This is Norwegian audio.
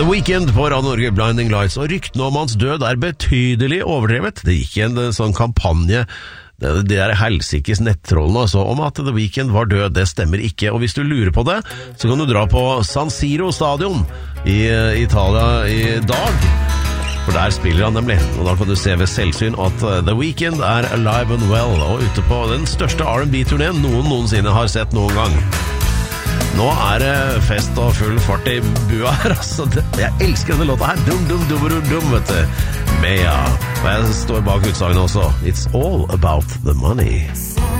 The Weeknd på Radio Norge, Blinding Lights, og ryktene om hans død betydelig overdrevet. Det gikk en sånn kampanje, det der helsikes nettrollene altså, om at The Weeknd var død. Det stemmer ikke, og hvis du lurer på det, så kan du dra på San Siro stadion i Italia i dag. For der spiller han nemlig, og da kan du se ved selvsyn at The Weeknd alive and well, og ute på den største R&B-turneen noensinne har sett noen gang. Nå det fest og full fart i bua her, altså. Jeg elsker denne låta her. Dum, vet du. Mea. Og jeg står bak utsagen også. It's all about the money.